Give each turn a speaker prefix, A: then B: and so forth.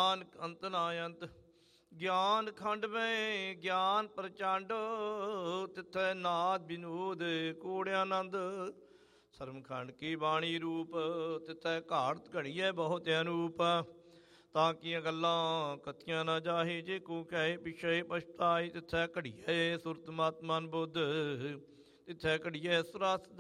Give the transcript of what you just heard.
A: ਨਾਨਕ ਅੰਤ ਨਾ ਅੰਤ। ਗਿਆਨ ਖੰਡ ਮੈਂ ਗਿਆਨ ਪ੍ਰਚੰਡ, ਤਿੱਥੈ ਨਾਦ ਵਿਨੋਦ ਕੂੜ ਆਨੰਦ। ਸਰਮਖੰਡ ਕੀ ਬਾਣੀ ਰੂਪ, ਤਿੱਥੈ ਘਾੜਤ ਘੜੀਐ ਬਹੁਤ ਅਨੂਪ। ਤਾਂ ਕੀਆਂ ਗੱਲਾਂ ਕਥੀਆਂ ਨਾ ਜਾਹੇ, ਜੇ ਕੋ ਕਹੇ ਪਿਛੇ ਪਛਤਾਏ। ਤਿੱਥੈ ਘੜੀਐ ਸੁਰਤ ਮਤ ਮਨ ਬੁੱਧ, ਤਿੱਥੈ ਘੜੀਐ ਸੁਰਸ